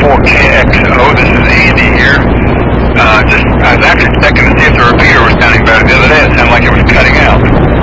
4KXO. This is Andy here. I was actually checking to see if the repeater was sounding better. The other day it sounded like it was cutting out.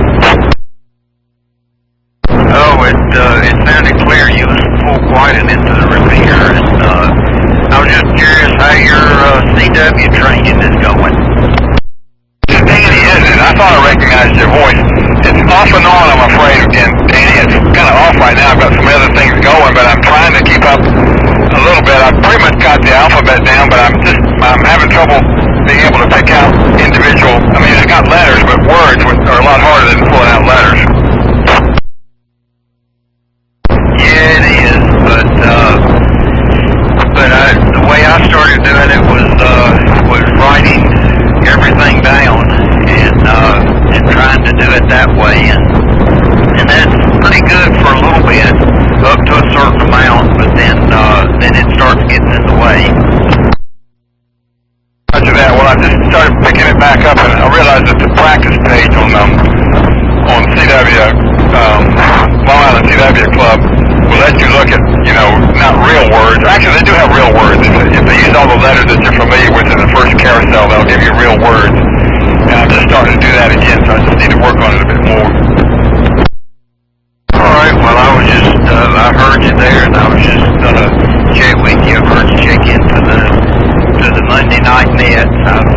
Oh, it sounded clear. You was full quiet into the repeater, and I was just curious how your CW training is going. Danny, isn't it? I thought I recognized your voice. It's off and on, I'm afraid, again, Danny. It's kind of off right now. I've got some other things going, but I'm trying to keep up a little bit. I've pretty much got the alphabet down, but I'm having trouble being able to pick out individual. I mean, I got letters, but words are a lot harder than pulling out letters. Yeah, it is, but the way I started doing it was writing everything down and trying to do it that way, and that's pretty good for a little bit, up to a certain amount, but then it starts getting in the way. After that, well, I just started picking it back up, and I realized that the practice page on CW, Long Island CW Club, will let you look at, not real words. Actually, they do have real words. If they use all the letters that you're familiar with in the first carousel, they'll give you real words. And I'm just starting to do that again, so I just need to work on it a bit more. All right, well, I heard you there, and I was just check with you. I heard you check into the Monday night nets.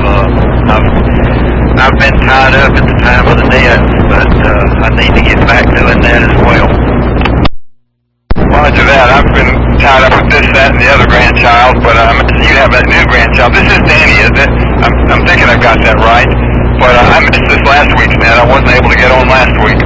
I've been tied up at the time of the nets, but I need to get back doing that as well. Roger that. I've been tied up with this, that, and the other grandchild, but you have that new grandchild. This is Danny, isn't it? I'm thinking I've got that right, but I missed this last week's net. I wasn't able to get on last week.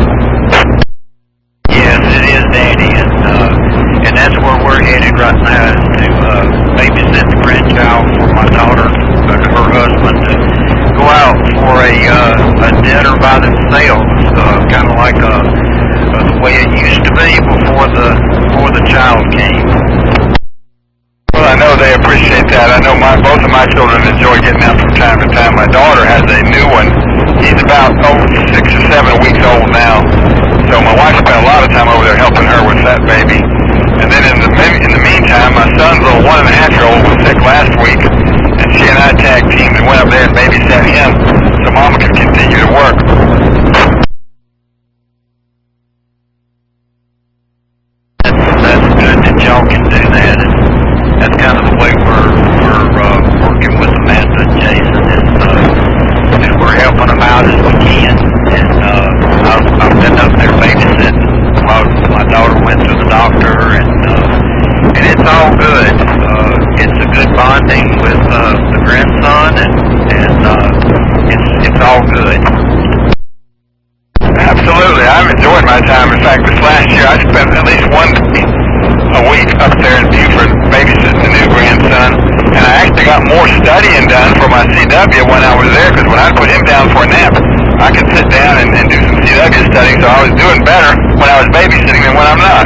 Yes, it is Danny, and that's where we're headed right now, is to babysit the grandchild for my daughter and her husband to go out for a dinner by themselves, kind of like the way it used to be before the child came. Well, I know they appreciate that. I know both of my children enjoy getting out from time to time. My daughter has a new one. He's about 6 or 7 weeks old now. So my wife spent a lot of time over there helping her with that baby. And then in the meantime, my son's little 1.5-year-old was sick last week, and she and I tag teamed and went up there and babysat him so Mama could continue to work. That's good that y'all can do that. That's kind of the way we're working with Amanda and Jason, is we're helping them out as we can. And I've been up there babysitting while my daughter went to the doctor, and it's all good. It's a good bonding with the grandson, and it's all good. Absolutely. I've enjoyed my time. In fact, this last year I spent at least one day a week up there in Beaufort babysitting the new grandson, and I actually got more studying done for my CW when I was there, because when I put him down for a nap, I could sit down and do some CW studying, so I was doing better when I was babysitting than when I'm not.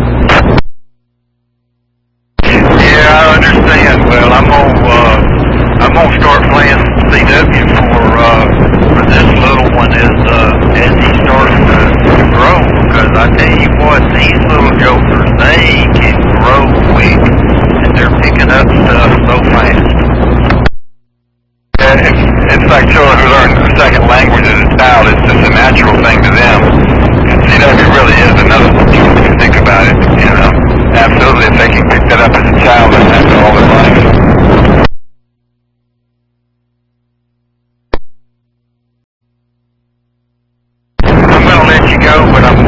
Yeah, I understand. Well, I'm gonna start playing CW for this little one as he starts to grow, because I tell you what, these little jokers, they can grow quick, and they're picking up stuff so fast. Yeah, it's like children who learn a second language as a child. It's just a natural thing to them. And CW really is another thing when you think about it. Absolutely, if they can pick that up as a child, then that's all their life. I'm going to let you go, but I'm